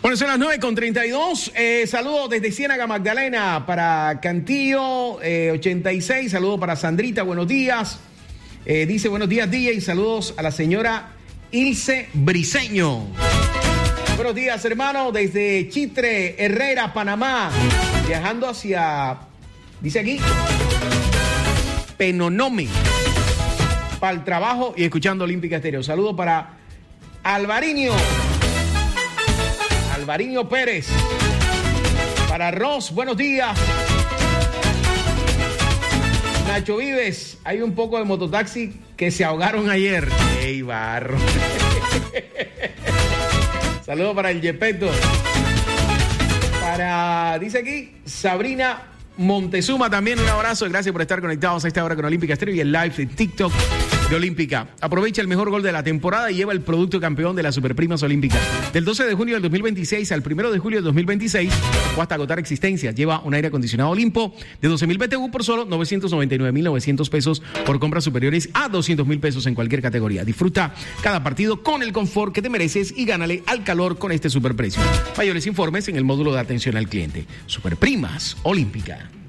Bueno, son las 9:32. Saludos desde Ciénaga Magdalena para Cantillo 86. Saludos para Sandrita, buenos días. Dice buenos días, DJ. Saludos a la señora Ilse Briceño. Buenos días, hermano, desde Chitre, Herrera, Panamá. Viajando hacia, dice aquí, Penonome. Para el trabajo y escuchando Olímpica Estéreo. Saludos para Alvariño Pérez. Para Ross, buenos días. Nacho Vives, hay un poco de mototaxi que se ahogaron ayer. ¡Ey, barro! Saludos para el Yepeto. Dice aquí, Sabrina Montezuma también, un abrazo. Gracias por estar conectados a esta hora con Olímpica Estéreo y el live de TikTok de Olímpica. Aprovecha el mejor gol de la temporada y lleva el producto campeón de las Superprimas Olímpicas. Del 12 de junio del 2026 al 1 de julio del 2026 o hasta agotar existencias. Lleva un aire acondicionado Olimpo de 12,000 BTU por solo 999,900 pesos por compras superiores a 200,000 pesos en cualquier categoría. Disfruta cada partido con el confort que te mereces y gánale al calor con este superprecio. Mayores informes en el módulo de atención al cliente. Superprimas Olímpica.